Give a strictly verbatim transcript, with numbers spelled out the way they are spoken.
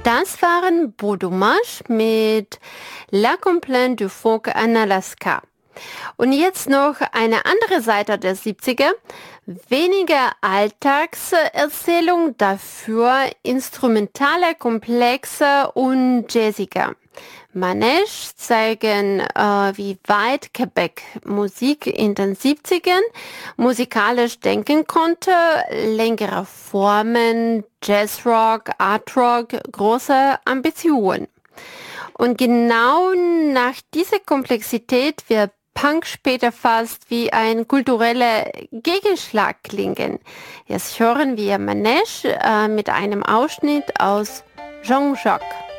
Das waren Beau Dommage mit La Complainte du Phoque en Alaska. Und jetzt noch eine andere Seite der siebziger. Weniger Alltagserzählung, dafür instrumentaler, komplexer und jazziger. Manège zeigen, äh, wie weit Quebec Musik in den siebzigern musikalisch denken konnte, längere Formen, Jazzrock, Artrock, große Ambitionen. Und genau nach dieser Komplexität wird Punk später fast wie ein kultureller Gegenschlag klingen. Jetzt hören wir Manège äh, mit einem Ausschnitt aus Jean-Jacques.